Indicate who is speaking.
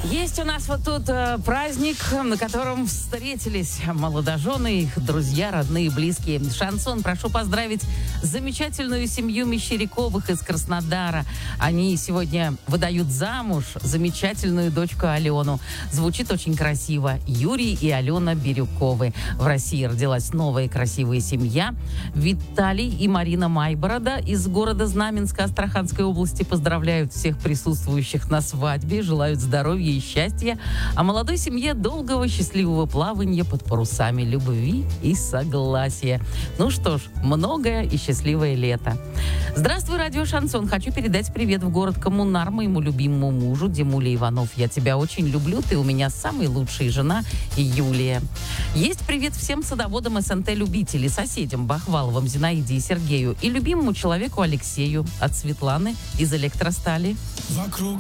Speaker 1: Есть у нас вот тут праздник, на котором встретились молодожены, их друзья, родные, близкие. Шансон, прошу поздравить замечательную семью Мещеряковых из Краснодара. Они сегодня выдают замуж замечательную дочку Алену. Звучит очень красиво. Юрий и Алена Бирюковы. В России родилась новая красивая семья. Виталий и Марина Майборода из города Знаменска Астраханской области поздравляют всех присутствующих на свадьбе, желают здоровья и счастья, а молодой семье долгого счастливого плавания под парусами любви и согласия. Ну что ж, многое и счастливое лето. Здравствуй, радио Шансон. Хочу передать привет в город Коммунар моему любимому мужу Димуле Иванов. Я тебя очень люблю, ты у меня самая лучшая жена Юлия. Есть привет всем садоводам СНТ-любителей, соседям Бахваловым, Зинаиде и Сергею и любимому человеку Алексею от Светланы из Электростали.
Speaker 2: Вокруг